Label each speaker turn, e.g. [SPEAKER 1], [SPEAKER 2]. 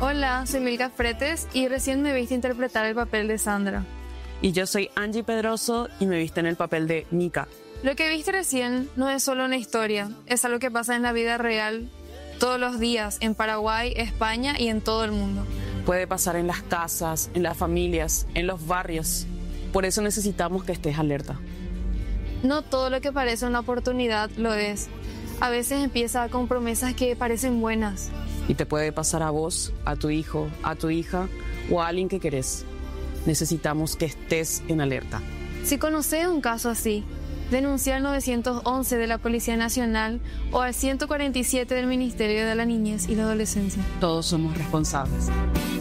[SPEAKER 1] Hola, soy Milka Fretes y recién me viste interpretar el papel de Sandra.
[SPEAKER 2] Y yo soy Angie Pedroso y me viste en el papel de Nika.
[SPEAKER 1] Lo que viste recién no es solo una historia, es algo que pasa en la vida real todos los días en Paraguay, España y en todo el mundo.
[SPEAKER 2] Puede pasar en las casas, en las familias, en los barrios. Por eso necesitamos que estés alerta.
[SPEAKER 1] No todo lo que parece una oportunidad lo es. A veces empieza con promesas que parecen buenas.
[SPEAKER 2] Y te puede pasar a vos, a tu hijo, a tu hija o a alguien que querés. Necesitamos que estés en alerta.
[SPEAKER 1] Si conoces un caso así, denuncia al 911 de la Policía Nacional o al 147 del Ministerio de la Niñez y la Adolescencia.
[SPEAKER 2] Todos somos responsables.